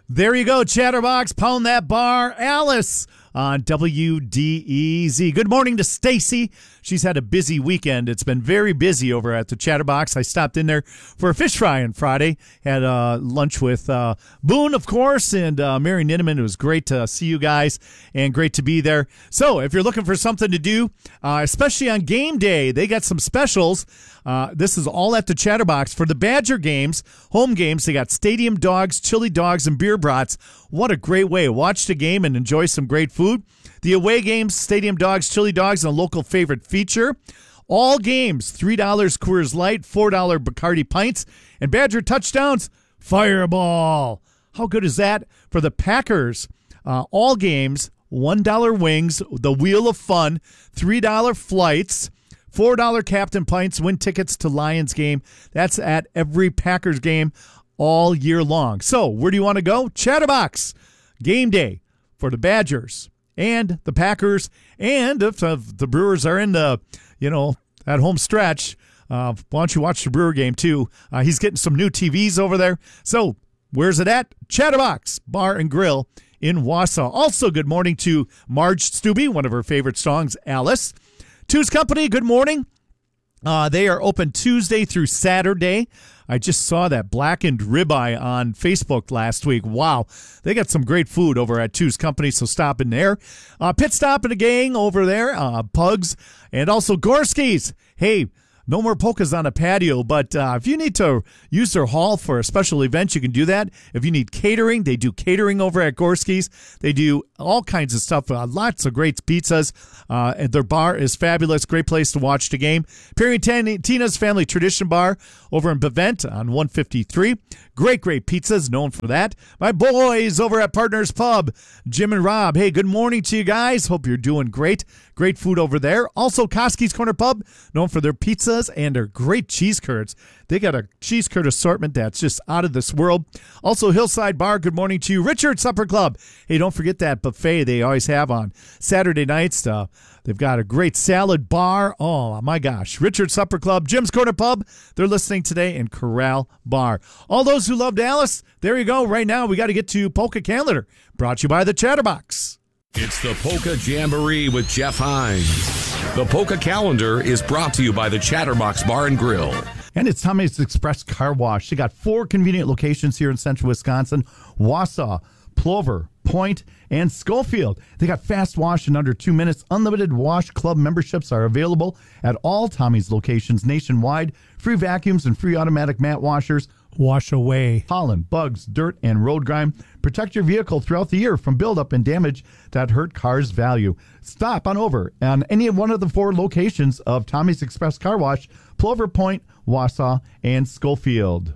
There you go, Chatterbox. Pound that bar. Alice on WDEZ. Good morning to Stacy. She's had a busy weekend. It's been very busy over at the Chatterbox. I stopped in there for a fish fry on Friday. Had lunch with Boone, of course, and Mary Ninneman. It was great to see you guys and great to be there. So if you're looking for something to do, especially on game day, they got some specials. This is all at the Chatterbox. For the Badger games, home games, they got stadium dogs, chili dogs, and beer brats. What a great way to watch the game and enjoy some great food. The away games, stadium dogs, chili dogs, and a local favorite feature. All games, $3 Coors Light, $4 Bacardi pints, and Badger touchdowns, Fireball. How good is that? For the Packers, all games, $1 wings, the Wheel of Fun, $3 flights, $4 Captain Pints, win tickets to Lions game. That's at every Packers game all year long. So where do you want to go? Chatterbox. Game day for the Badgers and the Packers. And if the Brewers are in the, at home stretch, why don't you watch the Brewer game too? He's getting some new TVs over there. So where's it at? Chatterbox Bar and Grill in Wausau. Also, good morning to Marge Stubbe, one of her favorite songs, Alice. Two's Company, good morning. They are open Tuesday through Saturday. I just saw that blackened ribeye on Facebook last week. Wow. They got some great food over at Two's Company, so stop in there. Pit Stop and a gang over there, Pugs, and also Gorski's. Hey, no more polkas on a patio, but if you need to use their hall for a special event, you can do that. If you need catering, they do catering over at Gorski's. They do all kinds of stuff, lots of great pizzas. And their bar is fabulous. Great place to watch the game. Perry and Tina's Family Tradition Bar over in Bevent on 153. Great pizzas, known for that. My boys over at Partners Pub, Jim and Rob. Hey, good morning to you guys. Hope you're doing great. Great food over there. Also, Koski's Corner Pub, known for their pizzas and their great cheese curds. They got a cheese curd assortment that's just out of this world. Also, Hillside Bar, good morning to you. Richard Supper Club. Hey, don't forget that buffet they always have on Saturday nights. They've got a great salad bar. Oh, my gosh. Richard Supper Club, Jim's Corner Pub. They're listening today in Corral Bar. All those who love Dallas, there you go. Right now, we got to get to Polka Calendar, brought to you by the Chatterbox. It's the Polka Jamboree with Jeff Hines. The Polka Calendar is brought to you by the Chatterbox Bar and Grill. And it's Tommy's Express Car Wash. They got 4 convenient locations here in central Wisconsin: Wausau, Plover, Point, and Schofield. They got fast wash in under 2 minutes. Unlimited Wash Club memberships are available at all Tommy's locations nationwide. Free vacuums and free automatic mat washers. Wash away pollen, bugs, dirt, and road grime. Protect your vehicle throughout the year from buildup and damage that hurt cars' value. Stop on over on any one of the 4 locations of Tommy's Express Car Wash: Plover, Point, Wausau, and Schofield.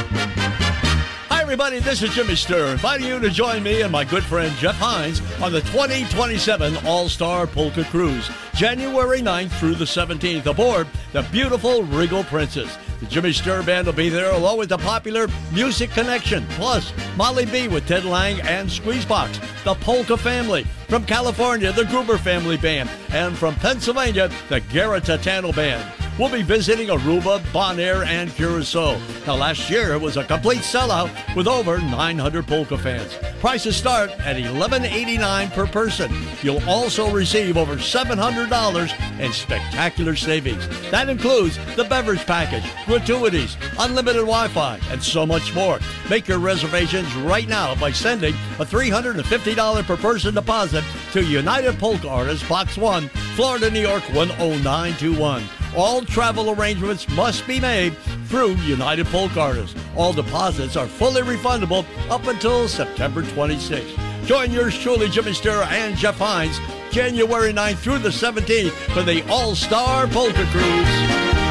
Hi, everybody. This is Jimmy Sturr, inviting you to join me and my good friend Jeff Hines on the 2027 All-Star Polka Cruise, January 9th through the 17th, aboard the beautiful Regal Princess. The Jimmy Sturr Band will be there, along with the popular Music Connection, plus Molly B with Ted Lang and Squeezebox, the Polka Family. From California, the Gruber Family Band, and from Pennsylvania, the Garatano Band. We'll be visiting Aruba, Bonaire, and Curacao. Now, last year, it was a complete sellout with over 900 polka fans. Prices start at $11.89 per person. You'll also receive over $700 in spectacular savings. That includes the beverage package, gratuities, unlimited Wi-Fi, and so much more. Make your reservations right now by sending a $350 per person deposit to United Polka Artists, Box 1, Florida, New York 10921. All travel arrangements must be made through United Polka Artists. All deposits are fully refundable up until September 26th. Join yours truly, Jimmy Sturr and Jeff Hines, January 9th through the 17th for the All-Star Polka Cruise.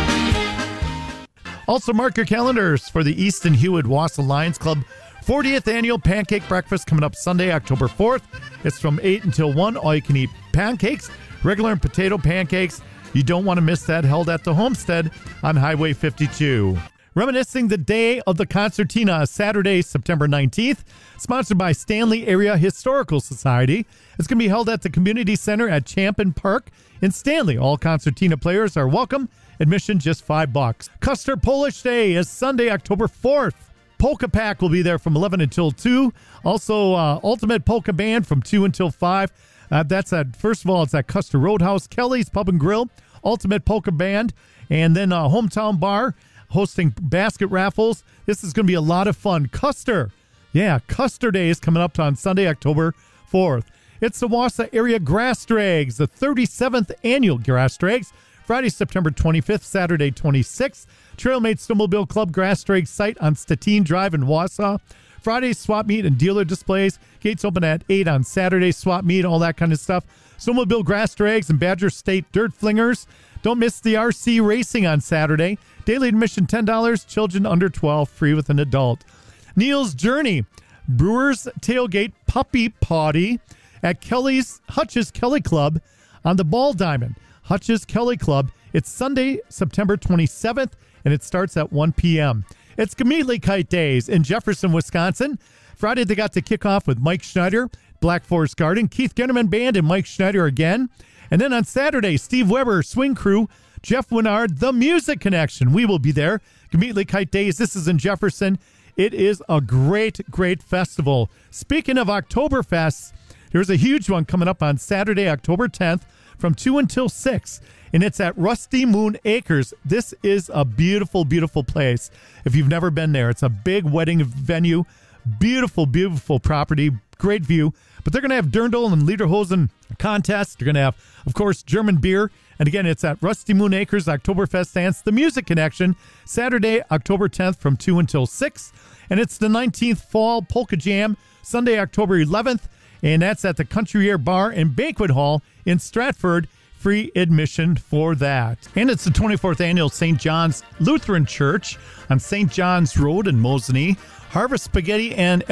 Also, mark your calendars for the Easton Hewitt Wausau Lions Club 40th Annual Pancake Breakfast coming up Sunday, October 4th. It's from 8 until 1. All you can eat pancakes, regular and potato pancakes. You don't want to miss that, held at the Homestead on Highway 52. Reminiscing the Day of the Concertina, Saturday, September 19th, sponsored by Stanley Area Historical Society. It's going to be held at the Community Center at Champion Park in Stanley. All concertina players are welcome. Admission just $5. Custer Polish Day is Sunday, October 4th. Polka Pack will be there from 11 until 2. Also, Ultimate Polka Band from 2 until 5. That's first of all, it's at Custer Roadhouse, Kelly's Pub and Grill, Ultimate Polka Band, and then Hometown Bar hosting basket raffles. This is going to be a lot of fun. Custer Day is coming up on Sunday, October 4th. It's the Wausau Area Grass Drags, the 37th annual Grass Drags. Friday, September 25th, Saturday, 26th. Trailmate Snowmobile Club Grass Drag site on Stettin Drive in Wausau. Friday, swap meet and dealer displays. Gates open at 8 on Saturday, swap meet, all that kind of stuff. Snowmobile Grass Drags and Badger State Dirt Flingers. Don't miss the RC Racing on Saturday. Daily admission $10, children under 12, free with an adult. Neil's Journey, Brewers Tailgate Puppy Potty at Hutch's Kelly Club on the Ball Diamond. Hutch's Kelly Club. It's Sunday, September 27th, and it starts at 1 p.m. It's Gameatly Kite Days in Jefferson, Wisconsin. Friday, they got to kick off with Mike Schneider, Black Forest Garden, Keith Gennerman Band, and Mike Schneider again. And then on Saturday, Steve Weber, Swing Crew, Jeff Winard, The Music Connection. We will be there. Gameatly Kite Days. This is in Jefferson. It is a great, great festival. Speaking of Oktoberfests, there's a huge one coming up on Saturday, October 10th from 2 until 6. And it's at Rusty Moon Acres. This is a beautiful, beautiful place. If you've never been there, it's a big wedding venue. Beautiful, beautiful property. Great view. But they're going to have Dirndl and Lederhosen contest. They're going to have, of course, German beer. And again, it's at Rusty Moon Acres, Oktoberfest Dance, The Music Connection, Saturday, October 10th from 2 until 6. And it's the 19th Fall Polka Jam, Sunday, October 11th. And that's at the Country Air Bar and Banquet Hall in Stratford. Free admission for that. And it's the 24th annual St. John's Lutheran Church on St. John's Road in Mosinee. Harvest Spaghetti and